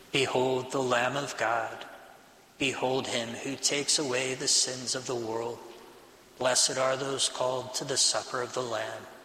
Behold the Lamb of God. Behold him who takes away the sins of the world. Blessed are those called to the supper of the Lamb.